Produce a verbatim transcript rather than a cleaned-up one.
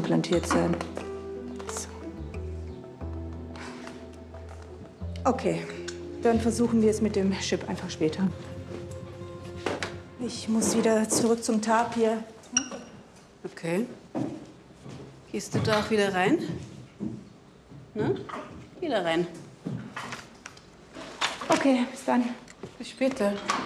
implantiert sein. So. Okay, dann versuchen wir es mit dem Chip einfach später. Ich muss wieder zurück zum Tapir. Okay. Gehst du da auch wieder rein? Ne? Wieder rein. Okay, bis dann. Bis später.